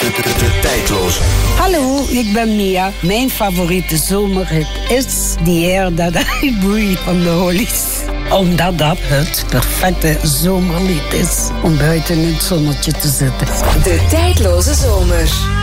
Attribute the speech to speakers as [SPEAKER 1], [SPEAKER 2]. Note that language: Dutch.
[SPEAKER 1] De tijdloze.
[SPEAKER 2] Hallo, ik ben Mia. Mijn favoriete zomerhit is The Air That I Breathe van de Hollies. Omdat dat het perfecte zomerlied is om buiten in het zonnetje te zitten.
[SPEAKER 3] De tijdloze zomer.